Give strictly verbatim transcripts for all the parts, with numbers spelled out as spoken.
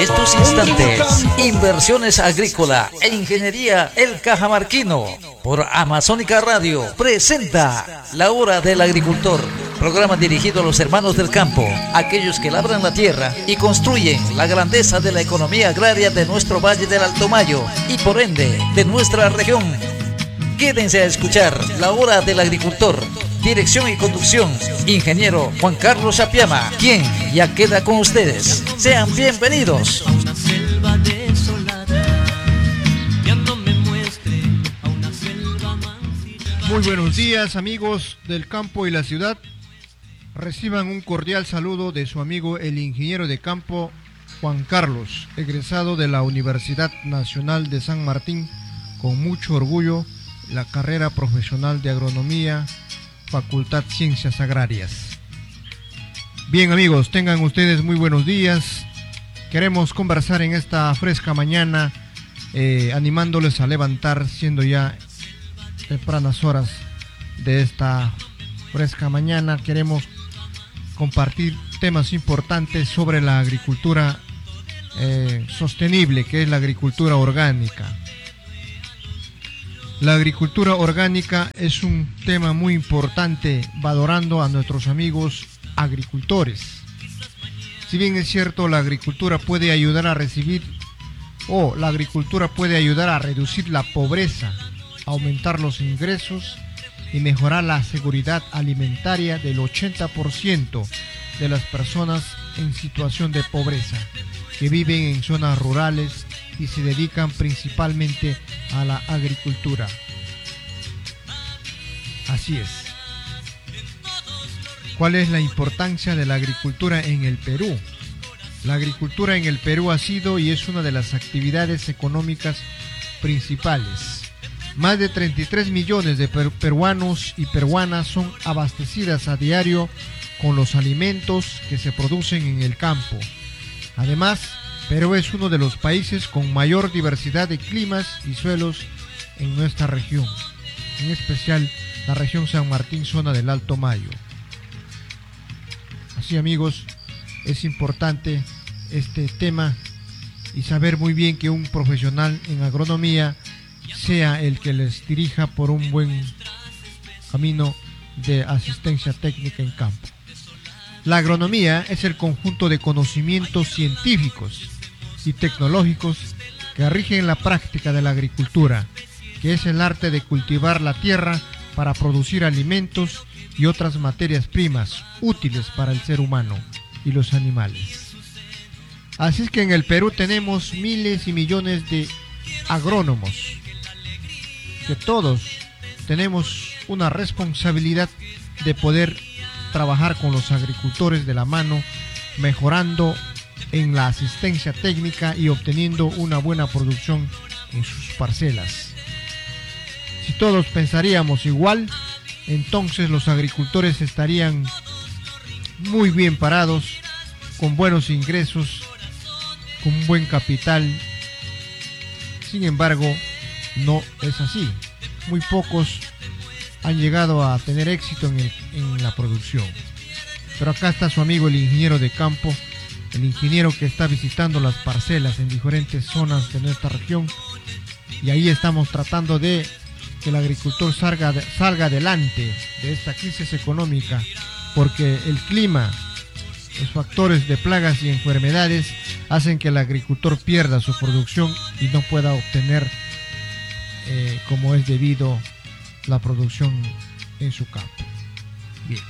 Estos instantes, Inversiones Agrícola e Ingeniería El Cajamarquino, por Amazónica Radio, presenta La Hora del Agricultor, programa dirigido a los hermanos del campo, aquellos que labran la tierra y construyen la grandeza de la economía agraria de nuestro Valle del Alto Mayo y por ende de nuestra región. Quédense a escuchar La Hora del Agricultor. Dirección y conducción, ingeniero Juan Carlos Apiama, quien ya queda con ustedes. Sean bienvenidos. Muy buenos días, amigos del campo y la ciudad. Reciban un cordial saludo de su amigo el ingeniero de campo Juan Carlos, egresado de la Universidad Nacional de San Martín, con mucho orgullo, la carrera profesional de agronomía, Facultad Ciencias Agrarias. Bien, amigos, tengan ustedes muy buenos días. Queremos conversar en esta fresca mañana, eh, animándoles a levantar, siendo ya tempranas horas de esta fresca mañana. Queremos compartir temas importantes sobre la agricultura eh, sostenible, que es la agricultura orgánica. La agricultura orgánica es un tema muy importante, valorando a nuestros amigos agricultores. Si bien es cierto, la agricultura puede ayudar a recibir, o la agricultura puede ayudar a reducir la pobreza, aumentar los ingresos y mejorar la seguridad alimentaria del ochenta por ciento de las personas en situación de pobreza, que viven en zonas rurales y se dedican principalmente a la agricultura. Así es. ¿Cuál es la importancia de la agricultura en el Perú? La agricultura en el Perú ha sido y es una de las actividades económicas principales. Más de treinta y tres millones de per- peruanos y peruanas son abastecidas a diario con los alimentos que se producen en el campo. Además, Perú es uno de los países con mayor diversidad de climas y suelos en nuestra región, en especial la región San Martín, zona del Alto Mayo. Así, amigos, es importante este tema y saber muy bien que un profesional en agronomía sea el que les dirija por un buen camino de asistencia técnica en campo. La agronomía es el conjunto de conocimientos científicos y tecnológicos que rigen la práctica de la agricultura, que es el arte de cultivar la tierra para producir alimentos y otras materias primas útiles para el ser humano y los animales. Así es que en el Perú tenemos miles y millones de agrónomos, que todos tenemos una responsabilidad de poder trabajar con los agricultores de la mano, mejorando en la asistencia técnica y obteniendo una buena producción en sus parcelas. Si todos pensaríamos igual, entonces los agricultores estarían muy bien parados, con buenos ingresos, con un buen capital. Sin embargo, no es así. Muy pocos han llegado a tener éxito en, el, en la producción. Pero acá está su amigo el ingeniero de campo, el ingeniero que está visitando las parcelas en diferentes zonas de nuestra región, y ahí estamos tratando de que el agricultor salga, de, salga adelante de esta crisis económica, porque el clima, los factores de plagas y enfermedades hacen que el agricultor pierda su producción y no pueda obtener eh, como es debido la producción en su campo. Bien,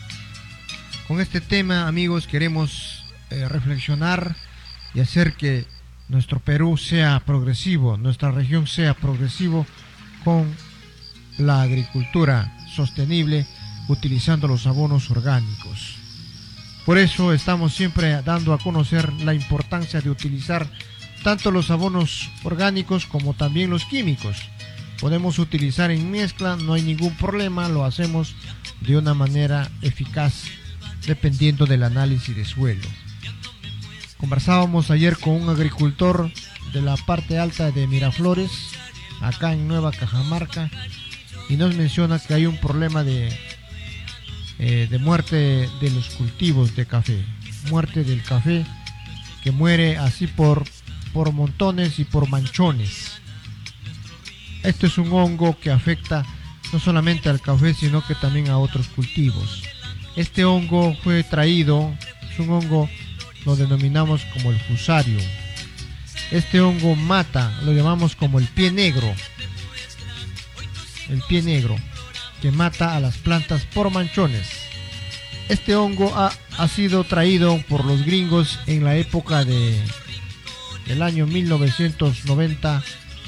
con este tema, amigos, queremos eh, reflexionar y hacer que nuestro Perú sea progresivo, nuestra región sea progresivo con la agricultura sostenible, utilizando los abonos orgánicos. Por eso estamos siempre dando a conocer la importancia de utilizar tanto los abonos orgánicos como también los químicos. Podemos utilizar en mezcla, no hay ningún problema, lo hacemos de una manera eficaz dependiendo del análisis de suelo. Conversábamos ayer con un agricultor de la parte alta de Miraflores, acá en Nueva Cajamarca, y nos menciona que hay un problema de, eh, de muerte de los cultivos de café, muerte del café que muere así por, por montones y por manchones. Este es un hongo que afecta no solamente al café, sino que también a otros cultivos. Este hongo fue traído, es un hongo, lo denominamos como el fusarium. Este hongo mata, lo llamamos como el pie negro. El pie negro, que mata a las plantas por manchones. Este hongo ha, ha sido traído por los gringos en la época de, del año mil novecientos noventa,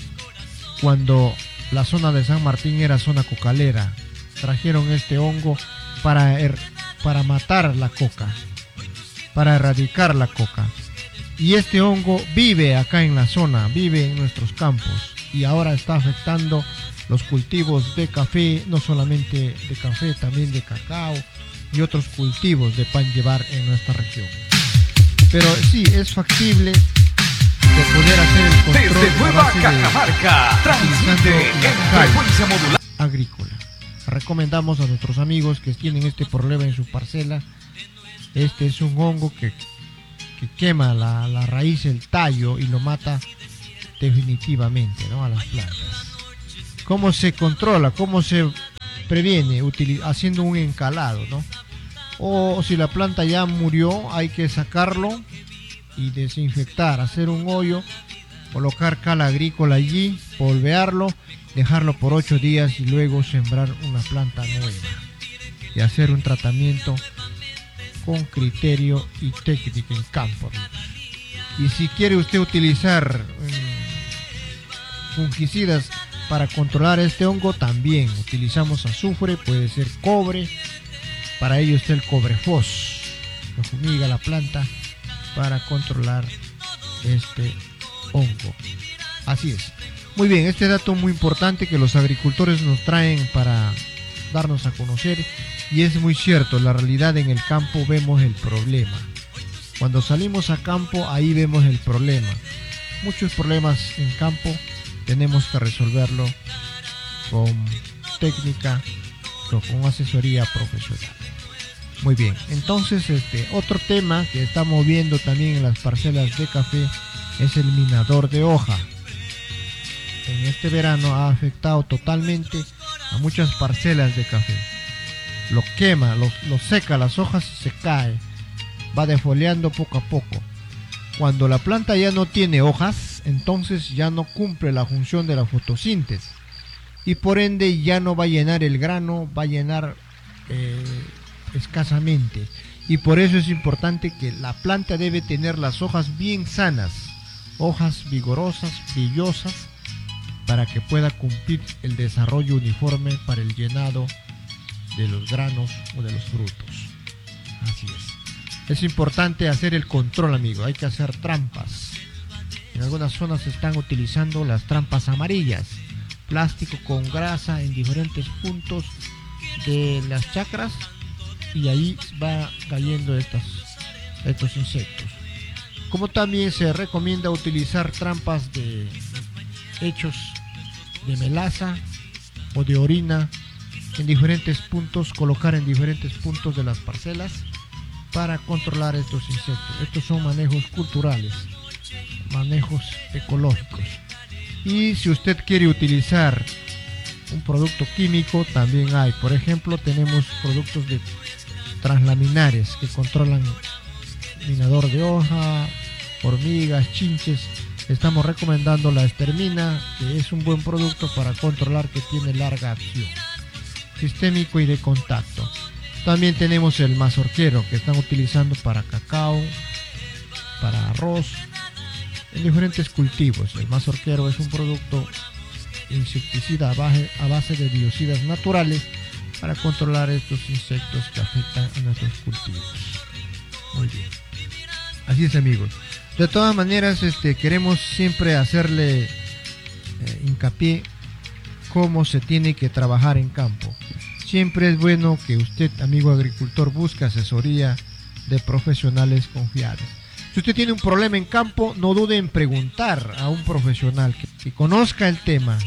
cuando la zona de San Martín era zona cocalera. Trajeron este hongo para, er, para matar la coca, para erradicar la coca. Y este hongo vive acá en la zona, vive en nuestros campos, y ahora está afectando los cultivos de café, no solamente de café, también de cacao y otros cultivos de pan llevar en nuestra región. Pero sí, es factible de poder hacer el control desde Nueva Cajamarca, transmite en frecuencia modular agrícola. Recomendamos a nuestros amigos que tienen este problema en su parcela. Este es un hongo que, que quema la, la raíz, el tallo, y lo mata definitivamente, ¿no?, a las plantas. ¿Cómo se controla? ¿Cómo se previene? Util- haciendo un encalado, ¿no? O si la planta ya murió, hay que sacarlo y desinfectar, hacer un hoyo, colocar cal agrícola allí, polvearlo, dejarlo por ocho días y luego sembrar una planta nueva y hacer un tratamiento con criterio y técnica en campo. Y si quiere usted utilizar um, fungicidas para controlar este hongo, también utilizamos azufre, puede ser cobre. Para ello está el cobrefos, lo fumiga la planta para controlar este hongo. Así es. Muy bien, este dato muy importante que los agricultores nos traen para darnos a conocer, y es muy cierto. La realidad, en el campo vemos el problema. Cuando salimos a campo, ahí vemos el problema. Muchos problemas en campo tenemos que resolverlo con técnica, con asesoría profesional. Muy bien, entonces este otro tema que estamos viendo también en las parcelas de café es el minador de hoja. En este verano ha afectado totalmente a muchas parcelas de café. Lo quema, lo, lo seca, las hojas se cae, va defoliando poco a poco. Cuando la planta ya no tiene hojas, entonces ya no cumple la función de la fotosíntesis y por ende ya no va a llenar el grano, va a llenar eh, escasamente, y por eso es importante que la planta debe tener las hojas bien sanas, hojas vigorosas, brillosas, para que pueda cumplir el desarrollo uniforme para el llenado de los granos o de los frutos. Así es. Es importante hacer el control, amigo. Hay que hacer trampas. En algunas zonas se están utilizando las trampas amarillas, plástico con grasa en diferentes puntos de las chacras, y ahí va cayendo estas, estos insectos. Como también se recomienda utilizar trampas de hechos de melaza o de orina en diferentes puntos, colocar en diferentes puntos de las parcelas para controlar estos insectos. Estos son manejos culturales, manejos ecológicos. Y si usted quiere utilizar un producto químico, también hay. Por ejemplo, tenemos productos de translaminares que controlan minador de hoja, hormigas, chinches. Estamos recomendando la estermina, que es un buen producto para controlar, que tiene larga acción, sistémico y de contacto. También tenemos el mazorquero, que están utilizando para cacao, para arroz, en diferentes cultivos. El mazorquero es un producto insecticida a base, a base de biocidas naturales para controlar estos insectos que afectan a nuestros cultivos. Muy bien. Así es, amigos. De todas maneras, este, queremos siempre hacerle eh, hincapié cómo se tiene que trabajar en campo. Siempre es bueno que usted, amigo agricultor, busque asesoría de profesionales confiables. Si usted tiene un problema en campo, no dude en preguntar a un profesional que, que conozca el tema,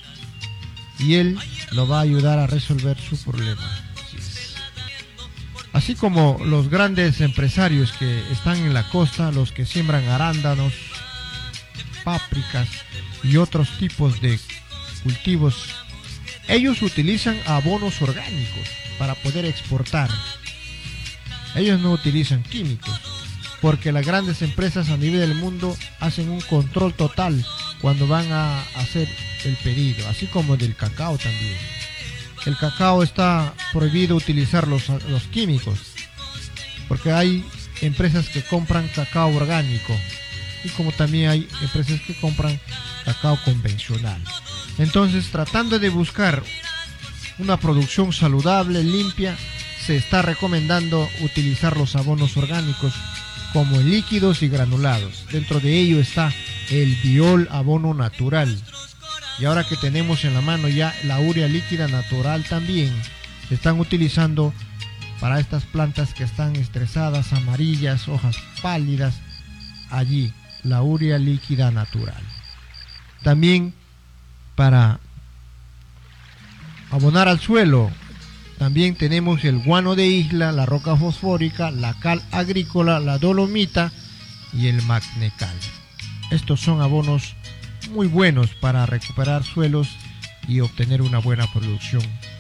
y él lo va a ayudar a resolver su problema. Así es. así como los grandes empresarios que están en la costa, los que siembran arándanos, pápricas y otros tipos de cultivos, ellos utilizan abonos orgánicos para poder exportar. Ellos no utilizan químicos, porque las grandes empresas a nivel del mundo hacen un control total cuando van a hacer el pedido, así como del cacao también. El cacao está prohibido utilizar los, los químicos, porque hay empresas que compran cacao orgánico y como también hay empresas que compran cacao convencional. Entonces, tratando de buscar una producción saludable, limpia, se está recomendando utilizar los abonos orgánicos como líquidos y granulados. Dentro de ello está el Biol abono natural. Y ahora que tenemos en la mano ya la urea líquida natural también, se están utilizando para estas plantas que están estresadas, amarillas, hojas pálidas, allí la urea líquida natural. También para abonar al suelo, también tenemos el guano de isla, la roca fosfórica, la cal agrícola, la dolomita y el magnecal. Estos son abonos muy buenos para recuperar suelos y obtener una buena producción.